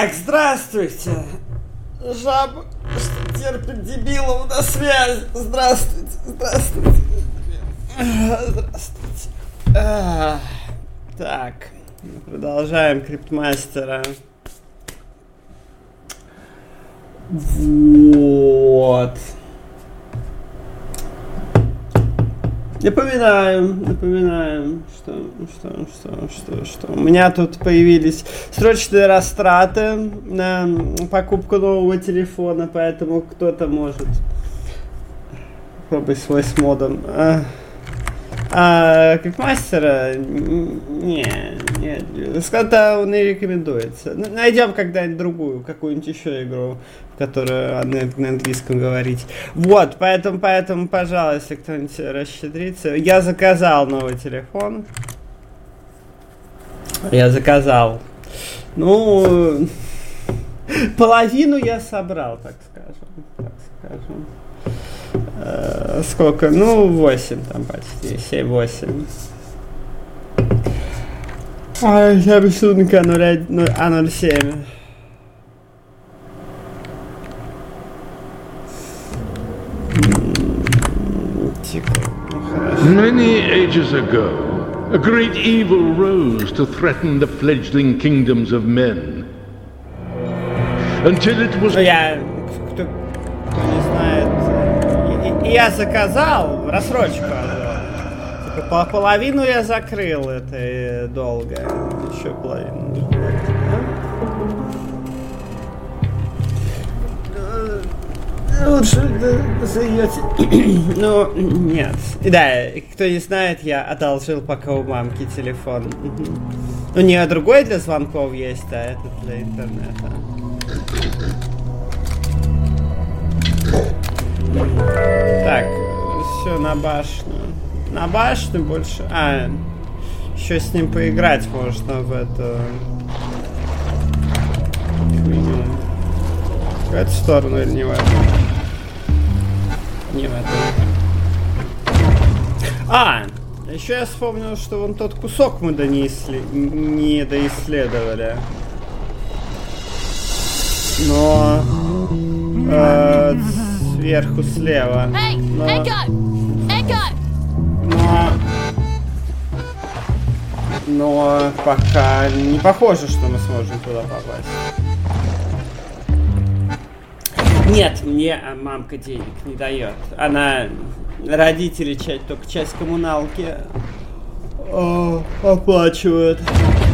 Так, здравствуйте. Жаба, что терпит дебилов на связь. Здравствуйте, здравствуйте. Здравствуйте. Так, продолжаем Криптмастера. Вот. Напоминаем, что у меня тут появились срочные растраты на покупку нового телефона, поэтому кто-то может попробовать свой с модом. Квикмастера нет, сколько не рекомендуется. Найдем когда-нибудь другую, какую-нибудь еще игру, в которую на английском говорить. Вот, поэтому, пожалуйста, кто-нибудь расщедрится. Я заказал новый телефон. Ну, половину я собрал, так скажем. Сколько? Ну, 8 там почти, 7-8. Я рисунка А07. Many ages ago, a great evil rose to threaten the fledgling kingdoms of men. Until it was... Кто не знает, я заказал рассрочку. Типа половину я закрыл этой долго. Еще половину. Лучше зайдете. Ну, нет. Да, кто не знает, я одолжил пока у мамки телефон. У нее другой для звонков есть, а этот для интернета. Так, все на башню. На башню больше... еще с ним поиграть можно в эту... В эту сторону или не в эту? Не в эту. Еще я вспомнил, что вон тот кусок мы не доисследовали. Но... сверху слева. Но пока не похоже, что мы сможем туда попасть. Нет, мне мамка денег не дает. Она родители только часть коммуналки оплачивают.